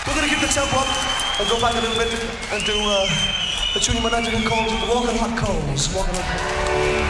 We're gonna keep the tempo up and go back a little bit and do a tune you might not calls Walking Hot Coals. Walking Hot Coals.